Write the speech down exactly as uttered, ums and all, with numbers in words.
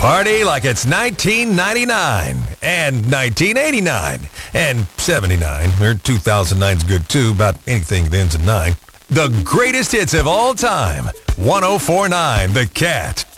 Party like it's nineteen ninety-nine and nineteen eighty-nine and seventy-nine, or two thousand nine's good too, about anything that ends in nine. The greatest hits of all time. one oh four point nine The Cat.